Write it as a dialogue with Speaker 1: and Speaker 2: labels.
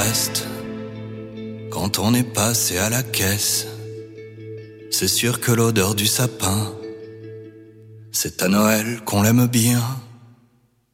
Speaker 1: reste quand on est passé à la caisse. C'est sûr que l'odeur du sapin, c'est à Noël qu'on l'aime bien.